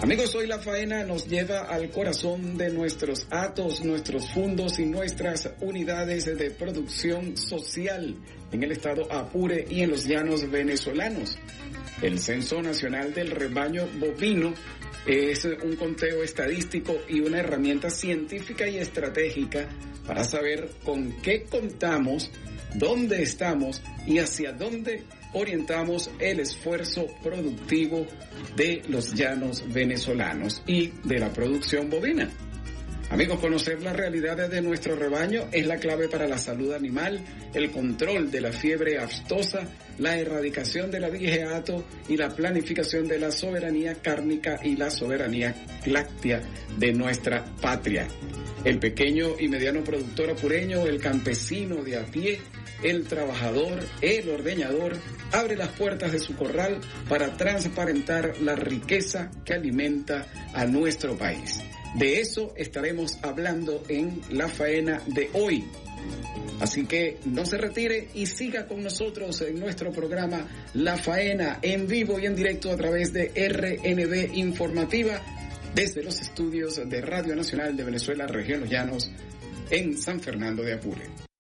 Amigos, hoy la faena nos lleva al corazón de nuestros hatos, nuestros fundos y nuestras unidades de producción social en el estado Apure y en los llanos venezolanos. El Censo Nacional del Rebaño Bovino es un conteo estadístico y una herramienta científica y estratégica para saber con qué contamos, dónde estamos y hacia dónde orientamos el esfuerzo productivo de los llanos venezolanos y de la producción bovina. Amigos, conocer las realidades de nuestro rebaño es la clave para la salud animal, el control de la fiebre aftosa, la erradicación de la digeato y la planificación de la soberanía cárnica y la soberanía láctea de nuestra patria. El pequeño y mediano productor apureño, el campesino de a pie, el trabajador, el ordeñador, abre las puertas de su corral para transparentar la riqueza que alimenta a nuestro país. De eso estaremos hablando en la faena de hoy. Así que no se retire y siga con nosotros en nuestro programa La Faena, en vivo y en directo a través de RNB Informativa, desde los estudios de Radio Nacional de Venezuela, Región Los Llanos, en San Fernando de Apure.